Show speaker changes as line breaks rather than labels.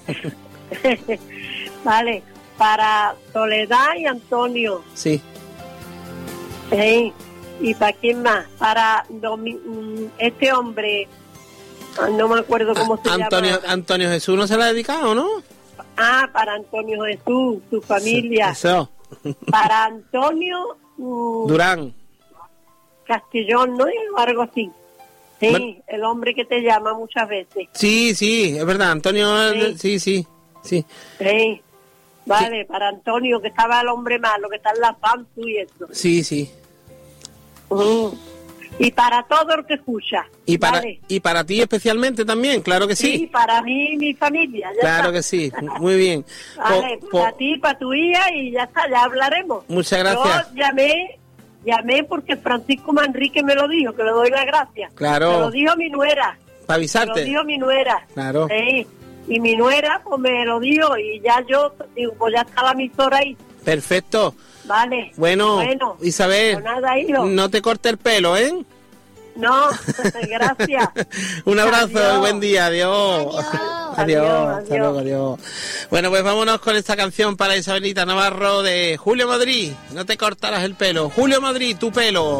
Vale, para Soledad y Antonio.
Sí.
Sí. ¿Y para quién más? Para este hombre, no me acuerdo cómo se llama.
Antonio Jesús no se la ha dedicado, ¿no?
Para Antonio Jesús, su familia.
Eso.
Para Antonio
Durán.
Castellón, ¿no? O algo así. Sí, el hombre que te llama muchas veces.
Sí, es verdad, Antonio, sí.
Sí. Vale, sí. Para Antonio, que estaba el hombre malo, que está en la Pantu y eso.
Sí.
Y para todo el que escucha.
Y para ti especialmente también, claro que sí.
Sí, para mí y mi familia.
Claro que sí, muy bien.
Vale, para ti, para tu hija y ya está, ya hablaremos.
Muchas gracias.
Yo llamé porque Francisco Manrique me lo dijo, que le doy las gracias.
Claro.
Me lo dijo mi nuera.
Para avisarte.
Me lo dijo mi nuera.
Claro.
Sí. Y mi nuera pues me lo dijo y ya yo digo, pues ya está la emisora ahí.
Perfecto.
Vale.
Bueno, Isabel,
pues nada, hijo.
No te corte el pelo, ¿eh?
No, gracias.
Un abrazo,
adiós.
Buen día, adiós. Adiós. Hasta luego, adiós. Bueno, pues vámonos con esta canción para Isabelita Navarro de Julio Madrid. No te cortarás el pelo. Julio Madrid, tu pelo.